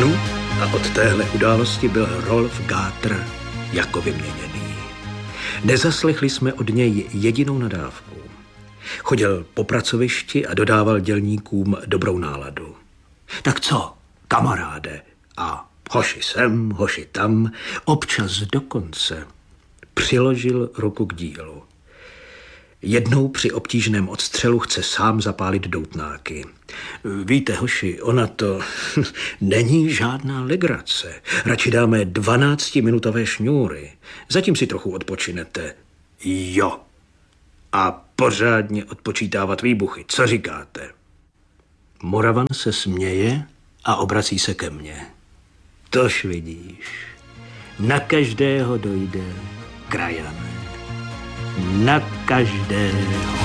No a od téhle události byl Rolf Gátr jako vyměněný. Nezaslechli jsme od něj jedinou nadávku. Chodil po pracovišti a dodával dělníkům dobrou náladu. Tak co, kamaráde? A hoši sem, hoši tam, občas dokonce přiložil ruku k dílu. Jednou při obtížném odstřelu chce sám zapálit doutnáky. Víte, hoši, ona to není žádná legrace. Radši dáme 12minutové šňůry. Zatím si trochu odpočinete. Jo. A pořádně odpočítávat výbuchy. Co říkáte? Moravan se směje a obrací se ke mně. Tož vidíš, na každého dojde, krajane. Na každého.